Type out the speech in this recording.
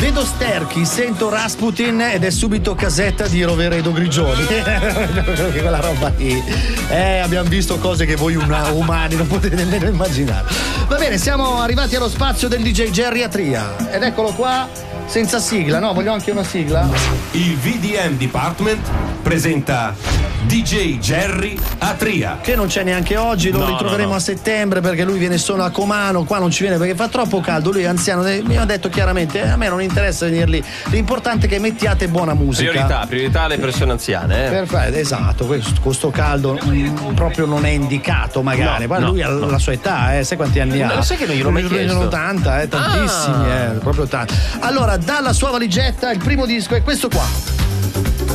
Vedo Sterchi, sento Rasputin ed è subito casetta di Roveredo Grigioni. Quella roba lì. Abbiamo visto cose che voi umani non potete nemmeno immaginare. Va bene, siamo arrivati allo spazio del DJ Geriatria. Ed eccolo qua, senza sigla, no? Voglio anche una sigla. Il VDM Department presenta DJ Jerry Atria. Che non c'è neanche oggi, lo ritroveremo no. a settembre perché lui viene solo a Comano, qua non ci viene perché fa troppo caldo, lui è anziano, mi ha detto chiaramente a me non interessa venire lì, l'importante è che mettiate buona musica. Priorità alle persone anziane. Perfetto, esatto, questo caldo proprio non è indicato magari, poi lui ha la sua età, sai quanti anni ha? Lo sai che non gliel'ho mai chiesto? 80, tantissimi, proprio tanti. Allora, dalla sua valigetta il primo disco è questo qua.